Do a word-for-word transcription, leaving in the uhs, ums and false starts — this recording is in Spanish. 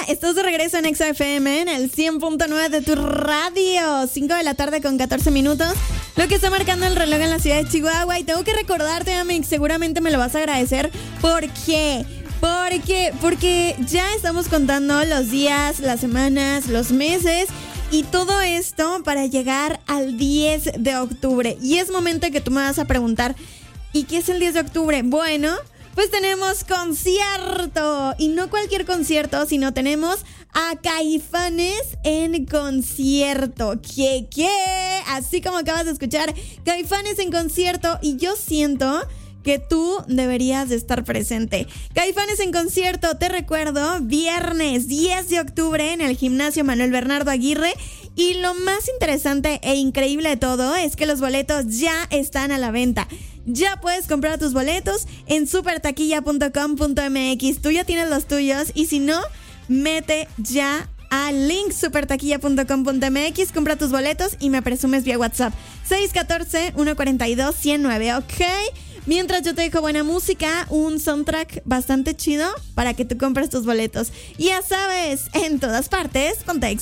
estás de regreso en Exa F M en el cien punto nueve de tu radio. cinco de la tarde con catorce minutos. Lo que está marcando el reloj en la ciudad de Chihuahua. Y tengo que recordarte, Amix, seguramente me lo vas a agradecer. ¿Por qué? Porque, porque ya estamos contando los días, las semanas, los meses y todo esto para llegar al diez de octubre. Y es momento que tú me vas a preguntar, ¿y qué es el diez de octubre? Bueno, pues tenemos concierto. Y no cualquier concierto, sino tenemos a Caifanes en concierto. ¿Qué, qué? Así como acabas de escuchar, Caifanes en concierto. Y yo siento que tú deberías de estar presente. Caifanes en concierto, te recuerdo, viernes diez de octubre en el Gimnasio Manuel Bernardo Aguirre. Y lo más interesante e increíble de todo es que los boletos ya están a la venta. Ya puedes comprar tus boletos en super taquilla punto com punto m x. Tú ya tienes los tuyos y si no, mete ya al link super taquilla punto com punto m x, compra tus boletos y me presumes vía WhatsApp seis uno cuatro, uno cuatro dos, uno cero nueve, ¿ok? Mientras yo te dejo buena música, un soundtrack bastante chido para que tú compres tus boletos. Y ya sabes, en todas partes, ponte Exa.